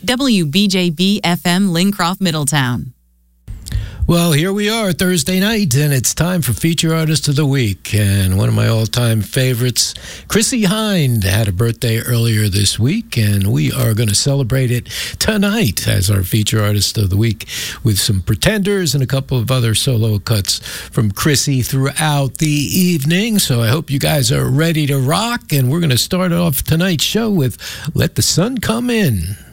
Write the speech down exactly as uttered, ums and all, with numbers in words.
W B J B F M Lincroft, Middletown. Well, here we are Thursday night, and it's time for Feature Artist of the Week. And one of my all-time favorites, Chrissie Hynde, had a birthday earlier this week, and we are going to celebrate it tonight as our Feature Artist of the Week with some Pretenders and a couple of other solo cuts from Chrissie throughout the evening. So I hope you guys are ready to rock, and we're going to start off tonight's show with Let the Sun Come In.